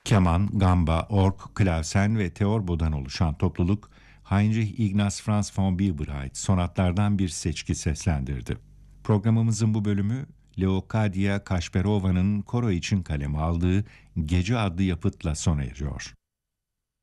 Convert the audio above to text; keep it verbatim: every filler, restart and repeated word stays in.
Keman, gamba, org, klavsen ve teorbodan oluşan topluluk, Heinrich Ignaz Franz von Bieber'a ait sonatlardan bir seçki seslendirdi. Programımızın bu bölümü, Leocadia Kaşperova'nın koro için kaleme aldığı Gece adlı yapıtla sona eriyor.